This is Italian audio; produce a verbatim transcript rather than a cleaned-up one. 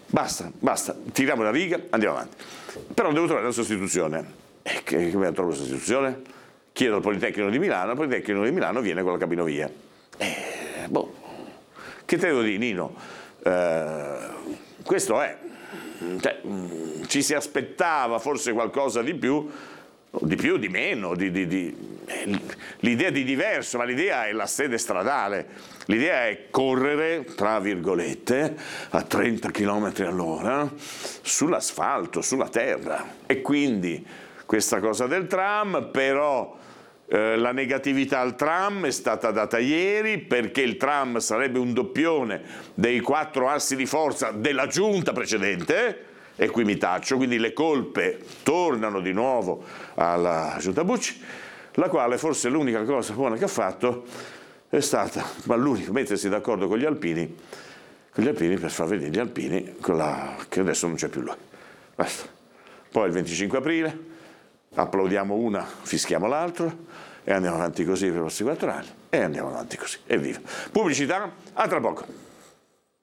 Basta, basta, tiriamo una riga, andiamo avanti. Però devo trovare una sostituzione. E che, come trovo la sostituzione? Chiedo al Politecnico di Milano, il Politecnico di Milano viene con la cabinovia. E, boh, che te devo dire, Nino? Eh, questo è, cioè, ci si aspettava forse qualcosa di più, di più, di meno, di, di, di, l'idea di diverso, ma l'idea è la sede stradale. L'idea è correre, tra virgolette, a trenta chilometri all'ora sull'asfalto, sulla terra. E quindi questa cosa del tram, però eh, la negatività al tram è stata data ieri, perché il tram sarebbe un doppione dei quattro assi di forza della giunta precedente, e qui mi taccio, quindi le colpe tornano di nuovo alla giunta Bucci, la quale forse l'unica cosa buona che ha fatto è stata, ma l'unico, mettersi d'accordo con gli alpini, con gli alpini per far vedere gli alpini con la, che adesso non c'è più lui. Basta. Poi il venticinque aprile applaudiamo una, fischiamo l'altro e andiamo avanti così per i prossimi quattro anni e andiamo avanti così. Evviva! Pubblicità, a tra poco.